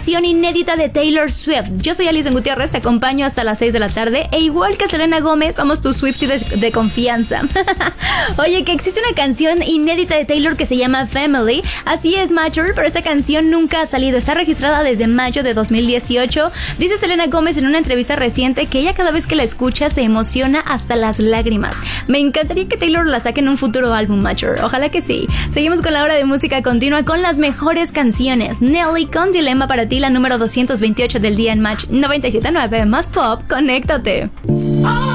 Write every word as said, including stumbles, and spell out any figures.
canción inédita de Taylor Swift. Yo soy Alison Gutiérrez, te acompaño hasta las seis de la tarde e igual que Selena Gómez, somos tu Swiftie de, de confianza. Oye, que existe una canción inédita de Taylor que se llama Family. Así es, Mature, pero esta canción nunca ha salido. Está registrada desde mayo de dos mil dieciocho. Dice Selena Gómez en una entrevista reciente que ella cada vez que la escucha se emociona hasta las lágrimas. Me encantaría que Taylor la saque en un futuro álbum, Mature. Ojalá que sí. Seguimos con la hora de música continua con las mejores canciones. Nelly con Dilema para ti, la número doscientos veintiocho del día en Match noventa y siete punto nueve. Más pop, conéctate.